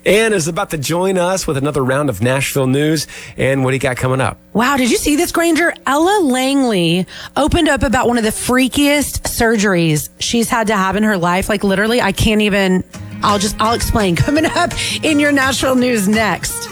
Ann is about to join us with another round of Nashville news. And what do you got coming up? Wow, did you see this, Granger? Ella Langley opened up about one of the freakiest surgeries she's had to have in her life. Like, literally, I can't even... I'll explain. Coming up in your Nashville news next.